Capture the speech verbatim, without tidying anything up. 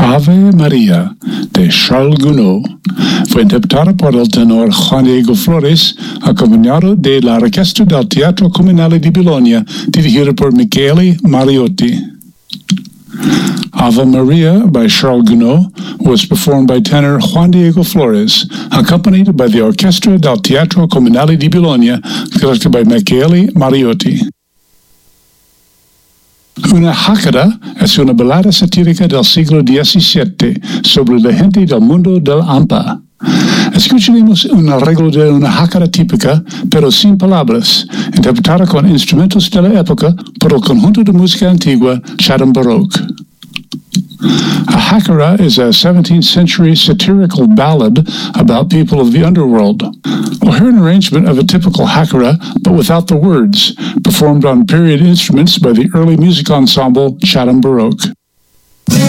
Ave María de Charles Gounod fue interpretada por el tenor Juan Diego Flores, acompañado de la orquesta del Teatro Comunale di Bologna, dirigida por Michele Mariotti. Ave Maria by Charles Gounod was performed by tenor Juan Diego Flores, accompanied by the Orchestra del Teatro Comunale di Bologna, conducted by Michele Mariotti. Una jácara es una balada satírica del siglo diecisiete sobre la gente del mundo del hampa. Escucharemos un arreglo de una jácara típica, pero sin palabras, interpretada con instrumentos de la época por el conjunto de música antigua Chatham Baroque. A jácara is a seventeenth century satirical ballad about people of the underworld. We'll hear an arrangement of a typical jácara, but without the words, performed on period instruments by the early music ensemble Chatham Baroque.